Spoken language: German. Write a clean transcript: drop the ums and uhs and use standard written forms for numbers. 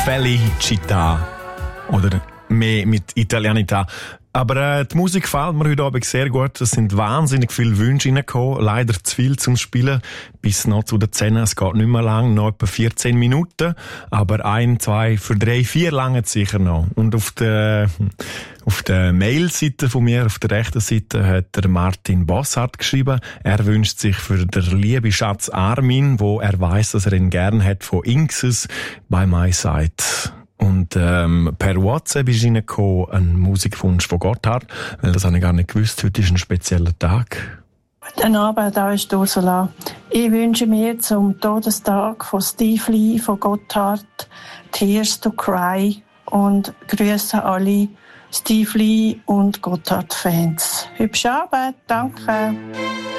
Felicità. Oder mehr mit Italianità. Aber die Musik gefällt mir heute Abend sehr gut. Es sind wahnsinnig viele Wünsche reingekommen. Leider zu viel zum Spielen. Bis noch zu den 10. Es geht nicht mehr lang, noch etwa 14 Minuten. Aber 1, 2, für 3, 4 lange sicher noch. Und auf der Mail-Seite von mir, auf der rechten Seite, hat der Martin Bossart geschrieben. Er wünscht sich für den lieben Schatz Armin, wo er weiss, dass er ihn gern hat, von Inxes by my side. Und per WhatsApp ist reingekommen ein Musikwunsch von Gotthard, weil das habe ich gar nicht gewusst. Heute ist ein spezieller Tag. Guten Abend, da ist Ursula. Ich wünsche mir zum Todestag von Steve Lee von Gotthard Tears to Cry und grüße alle Steve Lee und Gotthard-Fans. Hübschen Abend, danke.